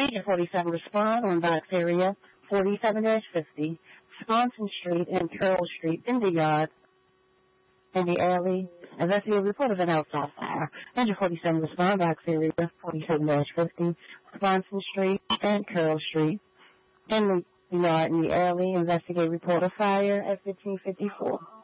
Agent 47 respond on box area 47-50, Swanson Street and Carroll Street in the yard, in the alley. Investigate report of an outside fire. Agent 47 respond box area 47-50, Swanson Street and Carroll Street in the yard, in the alley. Investigate report of fire at 1554.